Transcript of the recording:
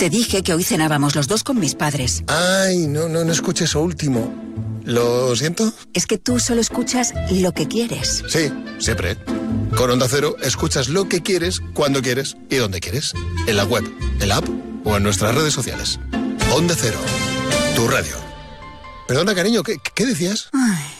Te dije que hoy cenábamos los dos con mis padres. Ay, no escuché eso último. ¿Lo siento? Es que tú solo escuchas lo que quieres. Sí, siempre. Con Onda Cero escuchas lo que quieres, cuando quieres y donde quieres. En la web, en la app o en nuestras redes sociales. Onda Cero, tu radio. Perdona, cariño, ¿qué decías? Ay.